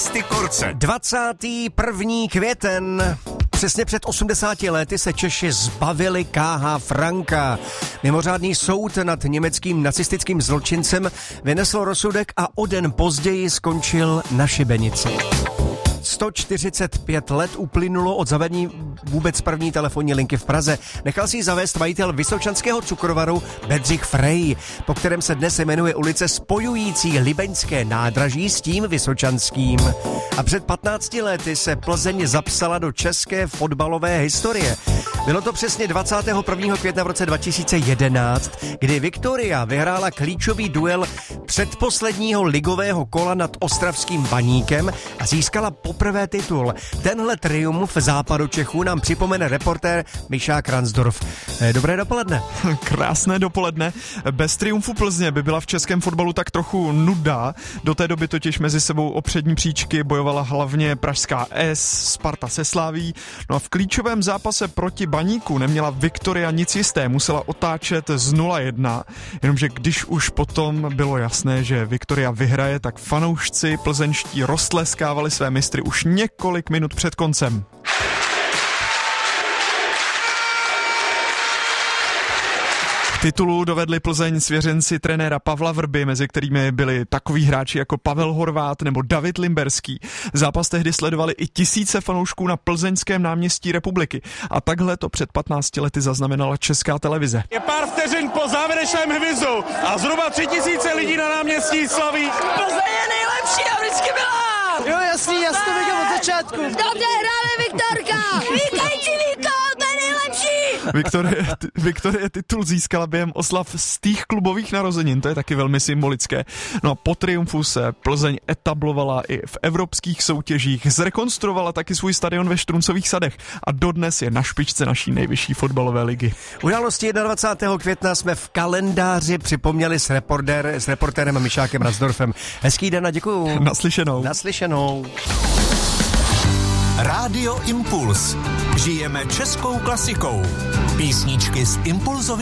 Misty Korce. 21. květen. Přesně před 80 lety se Češi zbavili K.H. Franka. Mimořádný soud nad německým nacistickým zločincem vynesl rozsudek a o den později skončil na šibenici. 145 let uplynulo od zavedení vůbec první telefonní linky v Praze. Nechal si ji zavést majitel vysočanského cukrovaru Bedřich Frej, po kterém se dnes jmenuje ulice spojující Libeňské nádraží s tím vysočanským. A před 15 lety se Plzeň zapsala do české fotbalové historie. Bylo to přesně 21. května v roce 2011, kdy Viktoria vyhrála klíčový duel předposledního ligového kola nad ostravským Baníkem a získala poprvé titul. Tenhle triumf západu Čechů nám připomene reportér Mišák Ransdorf. Dobré dopoledne. Krásné dopoledne. Bez triumfu Plzně by byla v českém fotbalu tak trochu nuda. Do té doby totiž mezi sebou o přední příčky bojovala hlavně pražská S, Sparta se Slaví. No a v klíčovém zápase proti Baníku neměla Viktoria nic jisté, musela otáčet z 0-1. Jenomže když už potom bylo jasné, že Viktoria vyhraje, tak fanoušci plzeňští roztleskávali své mistry už několik minut před koncem. Titulu dovedli Plzeň svěřenci trenéra Pavla Vrby, mezi kterými byli takoví hráči jako Pavel Horvát nebo David Limberský. Zápas tehdy sledovali i tisíce fanoušků na plzeňském náměstí Republiky. A takhle to před 15 lety zaznamenala Česká televize. Je pár vteřin po závěrečném hvězdu a zhruba 3000 lidí na náměstí slaví. Plzeň je nejlepší a vždycky byla! Jo, jasný, já to viděl od začátku. Dobře hráli, Viktorka! Víkajte, Víko, to je nejlepší! Viktorie titul získala během oslav z těch klubových narozenin, to je taky velmi symbolické. No a po triumfu se Plzeň etablovala i v evropských soutěžích, zrekonstruovala taky svůj stadion ve Štruncových sadech a dodnes je na špičce naší nejvyšší fotbalové ligy. Události 21. května jsme v kalendáři připomněli s reportérem Mišákem Ransdorfem. Hezký den a děkuju. Naslyšenou. Rádio Impuls. Žijeme českou klasikou. Písničky z impulzových